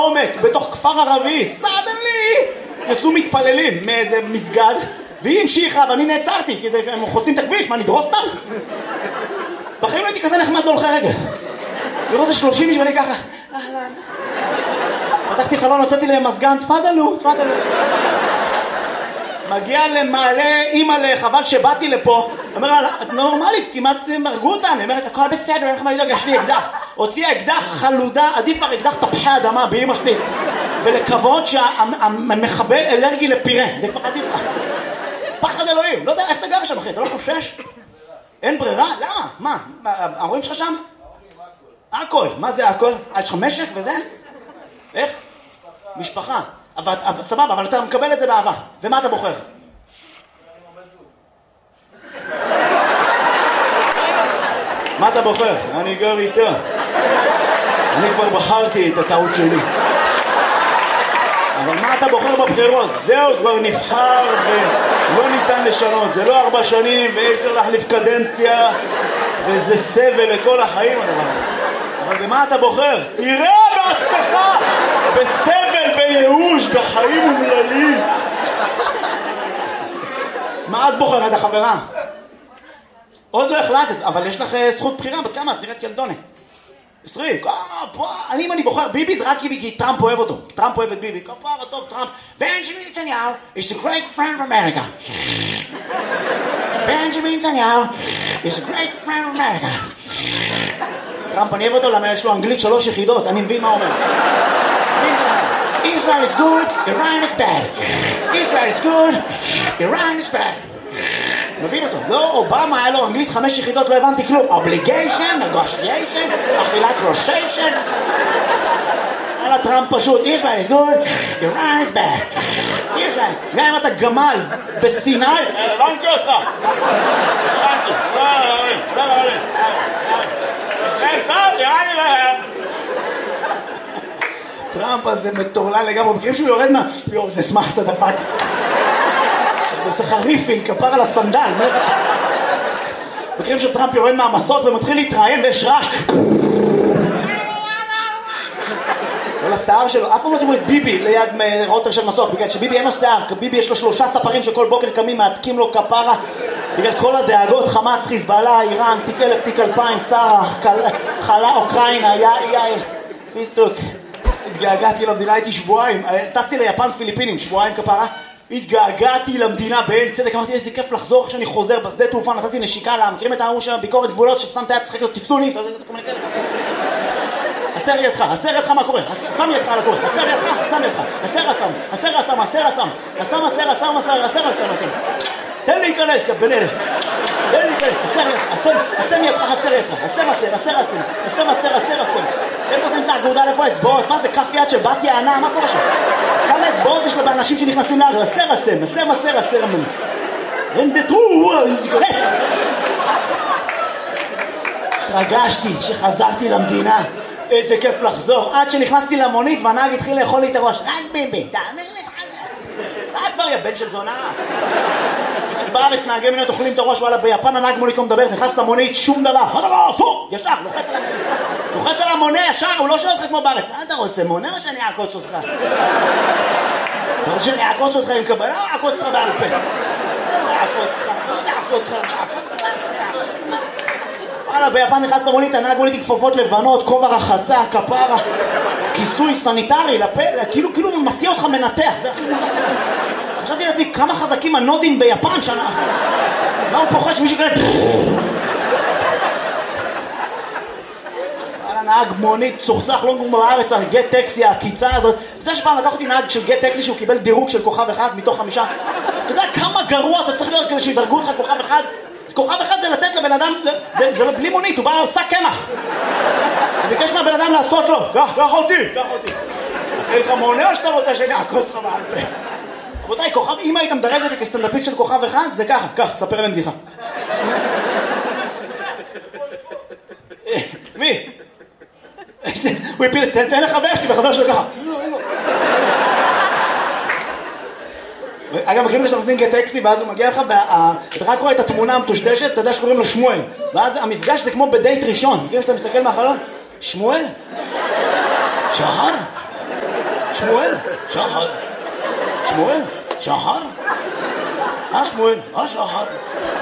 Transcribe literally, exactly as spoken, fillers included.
בעומק, בתוך כפר ערבי, סדנלי! יצאו מתפללים מאיזה מסגד, והיא המשיכה, ואני נעצרתי, כי זה, הם חוצים את הכביש, מה, נדרוס אותם? בחיים לא הייתי כזה נחמד בהולכי רגל. לראות את שלושים איש ואני ככה, אהלן. פתחתי חלון, הוצאתי להם מזגן, תפדלו, תפדלו. מגיע למעלה, אימא לחבל שבאתי לפה, אומר לה, את נורמלית, כמעט מרגו אותם, היא אומרת, הכל בסדר, אין לך מה לדאוג, יש לי אקדח. הוציאה אקדח חלודה, עדיף כבר אקדח תפוחי אדמה באמא שלי, ולקוות שהמחבל אלרגי לפירה, זה כבר עדיף לך. פחד אלוהים, לא יודע איך אתה גר שם אחי, אתה לא חושש? אין ברירה? למה? מה? ההורים שלך שם? הכל, מה זה הכל? יש לך משק וזה? איך? משפחה. אבל, אבל, סבבה, אבל אתה מקבל את זה באהבה. ומה אתה בוחר? מה אתה בוחר? אני גר איתה. אני כבר בחרתי את הטעות שלי. אבל מה אתה בוחר בבחירות? זהו, כבר נבחר ולא ניתן לשנות. זה לא ארבע שנים ואי אפשר להחליף קדנציה וזה סבל לכל החיים הדבר. אבל במה אתה בוחר? תראה בעצמך! בסבל, בייאוש, בחיים אומללים. מה את בוחרת, החברה? עוד לא החלטת, אבל יש לך זכות בחירה, בת כמה? את נראית ילדונת. עשרים, אני אם אני בוחר ביבי זה רק כי טראמפ אוהב אותו. טראמפ אוהב את ביבי, כפרה טוב טראמp. בנג'מין נתניהו is a great friend of America. בנג'מין נתניהו is a great friend of America. טראמפ אני אוהב אותו למה יש לו אנגלית שלוש יחידות, אני מבין מה הוא אומר. Israel is good, Iran is bad. Israel is good, Iran is bad. מבין אותו, לא, אובמה היה לו אנגלית חמש יחידות, לא הבנתי כלום. Obligation, negotiation, אכילת ראשיישן. על הטראמפ פשוט, Israel is good, Iran is bad. Israel, גם אם אתה גמל בסיני, הבנתי אותך. הבנתי, לא, לא, לא, לא, לא. ישראל טוב, יראה לי להם. טראמפ הזה מטורלל לגמרי, מכירים שהוא יורד מה? יור, זה שמחת דפק. עושה לך ריפיל, כפר על הסנדל. מכירים שטראמפ יורד מהמסות ומתחיל להתראיין ויש רעש. כל השיער שלו, אף פעם לא תראו את ביבי ליד רוטר של מסוק, בגלל שביבי אין לו שיער, ביבי יש לו שלושה ספרים שכל בוקר קמים, מעתקים לו כפרה, בגלל כל הדאגות, חמאס, חיזבאללה, איראן, תיק אלף, תיק אלפיים, שרה, חלה, אוקראינה, יאי, פיסטוק. התגעגעתי למדינה, הייתי שבועיים, טסתי ליפן פיליפינים, שבועיים כפרה, התגעגעתי למדינה בעין צדק, אמרתי איזה כיף לחזור כשאני חוזר בשדה תעופה, נתתי נשיקה לה, מכירים את האמור של ביקורת גבולות ששם את היד, צחק לו, תפסוני, הסר ידך, הסר ידך מה קורה, שם ידך על הקורא, הסר ידך, שם ידך, הסר הסם, הסר הסם, הסר הסם, הסם הסר הסם, הסר הסר הסם, תן לי להיכנס, יא בן אלף, תן לי להיכנס, הסר ידך, הסם ידך, הסר ידך, הסם הסר, הסר הסם, הסם הסר, הסר הסם, איפה שמים את האגודה, איפה אצבעות, מה זה כף יד של בת יענה, מה קורה שם? כמה אצבעות יש לה באנשים שנכנסים לאגר, הסר הסם, הסם הסר, הסר הסם, רנדטרו, להיכנס. התרגשתי שחזרתי למדינה, איזה כיף לחזור, עד שנכנסתי למונית והנהג התחיל לאכול לי את הראש, רק ביבי, תאמר לי, סע כבר יא בן של זונה. בארץ נהגי מונית אוכלים את הראש, וואלה ביפן הנהג מונית לא מדבר, נכנס למונית, שום דבר, הדבר, פו, ישר, לוחץ על המונה, לוחץ על המונה ישר, הוא לא שואל אותך כמו בארץ, מה אתה רוצה, מונה או שאני אעקוץ אותך? אתה רוצה שאני אעקוץ אותך עם קבלה או אעקוץ אותך בעל פה? לא אעקוץ אותך, לא אעקוץ אותך, וואלה, ביפן נכנס למונית, הנהג מונית עם כפפות לבנות, כובע רחצה, כפרה, כיסוי סניטרי, לפה, כאילו, כאילו מסיע אותך מנתח, זה הכי מונח. חשבתי לעצמי, כמה חזקים הנודים ביפן שנה. מה הוא פוחד שמישהו כאלה... וואלה, נהג מונית, צוחצח, לא כמו בארץ, גט טקסי, הקיצה הזאת. אתה יודע שפעם לקח אותי נהג של גט טקסי שהוא קיבל דירוג של כוכב אחד מתוך חמישה? אתה יודע כמה גרוע אתה צריך להיות כדי שידרגו לך כוכב אחד? כוכב אחד זה לתת לבן אדם, זה, זה בלי מונית, הוא בא עושה קמח. הוא ביקש מהבן אדם לעשות לו, קח, קח אותי, קח אותי. אין לך מונה או שאתה רוצה שאני אעקוץ לך בעל פה? רבותיי, כוכב, אם היית מדרג אותי כסטנדאפיסט של כוכב אחד, זה ככה, כך, ספר להם בדיחה. מי? הוא הפיל, תן לחבר שלי, וחבר שלו ככה. אגב, מכירים שאתה מזין גט טקסי, ואז הוא מגיע לך, אתה רק רואה את התמונה המטושטשת, אתה יודע שקוראים לו שמואל. ואז המפגש זה כמו בדייט ראשון. מכירים שאתה מסתכל מהחלון? שמואל? שחר? שמואל, שחר. שמואל, שחר? אה, שמואל, אה, שחר.